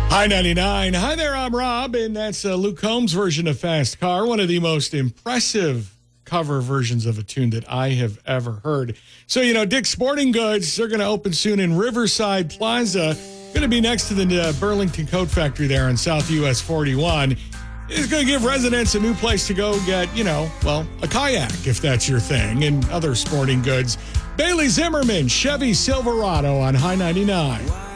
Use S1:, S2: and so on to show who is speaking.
S1: Hi 99. Hi there, I'm Rob, and that's Luke Combs' version of Fast Car, one of the most impressive cover versions of a tune that I have ever heard. So, Dick's Sporting Goods, they're going to open soon in Riverside Plaza. Going to be next to the Burlington Coat Factory there on South US 41. It's going to give residents a new place to go get, a kayak, if that's your thing, and other sporting goods. Bailey Zimmerman, Chevy Silverado on High 99.